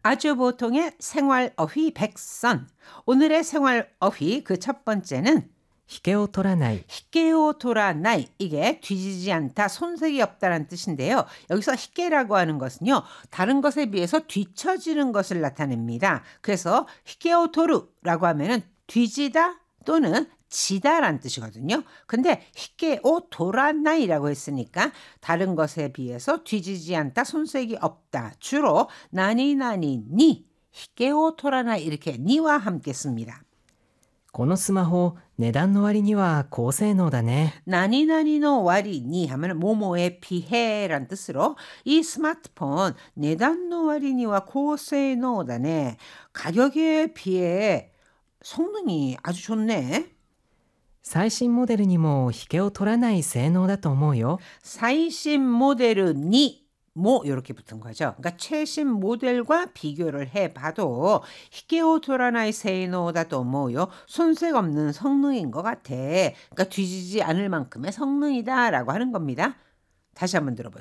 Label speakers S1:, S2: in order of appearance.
S1: 아주 보통의 생활 어휘 백선. 오늘의 생활 어휘 그 첫 번째는
S2: 引けを取らない、
S1: 히케오 도라나이. 이게 뒤지지 않다, 손색이 없다라는 뜻인데요. 여기서 히케라고 하는 것은요, 다른 것에 비해서 뒤처지는 것을 나타냅니다. 그래서 히케오 도루라고 하면은 뒤지다 또는 지다라는 뜻이거든요. 근데 히케오 도라나이라고 했으니까 다른 것에 비해서 뒤지지 않다, 손색이 없다. 주로 나니나니 니, 히케오 도라나이 이렇게 니와 함께 씁니다.
S2: このスマホ値段の割には高性能だね。
S1: 나니나니노 와리니 하면 모모에 비해란 뜻으로 이 스마트폰 네단노 와리니와 고세노다네. 가격에 비해 성능이 아주 좋네.
S2: 最新モデルにも引けを取らない性能だと思うよ。
S1: 最新모델이 뭐 이렇게 붙은 거죠. 그러니까 최신 모델과 비교를 해봐도 히케오 도라나이 세이노다도 뭐요, 손색 없는 성능인 것 같아. 그러니까 뒤지지 않을 만큼의 성능이다라고 하는 겁니다. 다시 한번 들어보세요.